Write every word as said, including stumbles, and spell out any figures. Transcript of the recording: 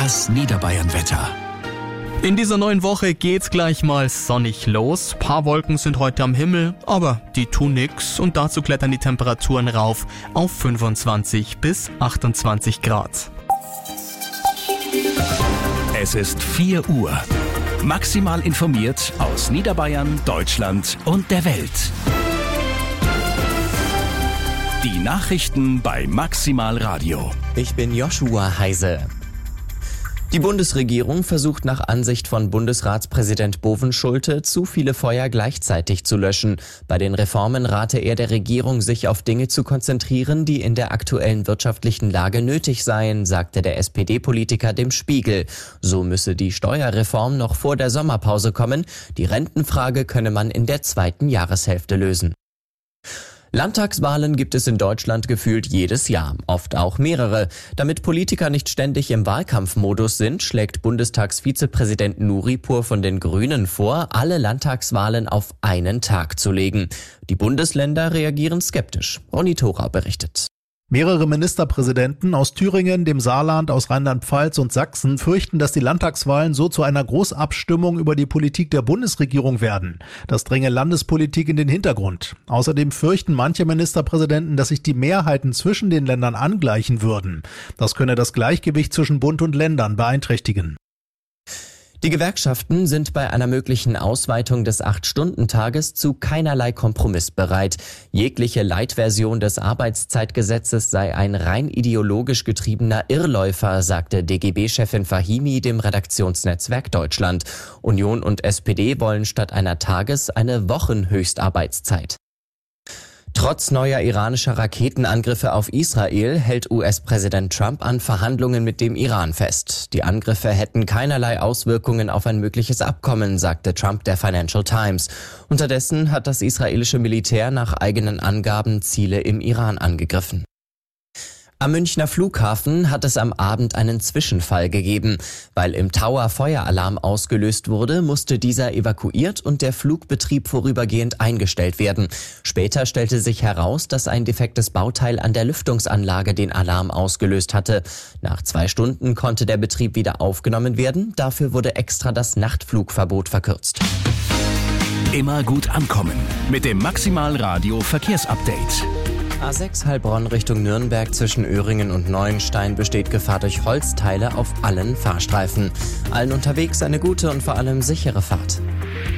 Das Niederbayern-Wetter. In dieser neuen Woche geht's gleich mal sonnig los. Paar Wolken sind heute am Himmel, aber die tun nix und dazu klettern die Temperaturen rauf auf fünfundzwanzig bis achtundzwanzig Grad. Es ist vier Uhr. Maximal informiert aus Niederbayern, Deutschland und der Welt. Die Nachrichten bei Maximal Radio. Ich bin Joshua Heise. Die Bundesregierung versucht nach Ansicht von Bundesratspräsident Bovenschulte, zu viele Feuer gleichzeitig zu löschen. Bei den Reformen rate er der Regierung, sich auf Dinge zu konzentrieren, die in der aktuellen wirtschaftlichen Lage nötig seien, sagte der S P D-Politiker dem Spiegel. So müsse die Steuerreform noch vor der Sommerpause kommen. Die Rentenfrage könne man in der zweiten Jahreshälfte lösen. Landtagswahlen gibt es in Deutschland gefühlt jedes Jahr, oft auch mehrere. Damit Politiker nicht ständig im Wahlkampfmodus sind, schlägt Bundestagsvizepräsident Nuripur von den Grünen vor, alle Landtagswahlen auf einen Tag zu legen. Die Bundesländer reagieren skeptisch. Ronny Thora berichtet. Mehrere Ministerpräsidenten aus Thüringen, dem Saarland, aus Rheinland-Pfalz und Sachsen fürchten, dass die Landtagswahlen so zu einer Großabstimmung über die Politik der Bundesregierung werden. Das dränge Landespolitik in den Hintergrund. Außerdem fürchten manche Ministerpräsidenten, dass sich die Mehrheiten zwischen den Ländern angleichen würden. Das könne das Gleichgewicht zwischen Bund und Ländern beeinträchtigen. Die Gewerkschaften sind bei einer möglichen Ausweitung des acht-Stunden-Tages zu keinerlei Kompromiss bereit. Jegliche Light-Version des Arbeitszeitgesetzes sei ein rein ideologisch getriebener Irrläufer, sagte D G B-Chefin Fahimi dem Redaktionsnetzwerk Deutschland. Union und S P D wollen statt einer Tages- eine Wochenhöchstarbeitszeit. Trotz neuer iranischer Raketenangriffe auf Israel hält U S-Präsident Trump an Verhandlungen mit dem Iran fest. Die Angriffe hätten keinerlei Auswirkungen auf ein mögliches Abkommen, sagte Trump der Financial Times. Unterdessen hat das israelische Militär nach eigenen Angaben Ziele im Iran angegriffen. Am Münchner Flughafen hat es am Abend einen Zwischenfall gegeben. Weil im Tower Feueralarm ausgelöst wurde, musste dieser evakuiert und der Flugbetrieb vorübergehend eingestellt werden. Später stellte sich heraus, dass ein defektes Bauteil an der Lüftungsanlage den Alarm ausgelöst hatte. Nach zwei Stunden konnte der Betrieb wieder aufgenommen werden. Dafür wurde extra das Nachtflugverbot verkürzt. Immer gut ankommen mit dem Maximal Radio Verkehrsupdate. A sechs Heilbronn Richtung Nürnberg zwischen Öhringen und Neuenstein besteht Gefahr durch Holzteile auf allen Fahrstreifen. Allen unterwegs eine gute und vor allem sichere Fahrt.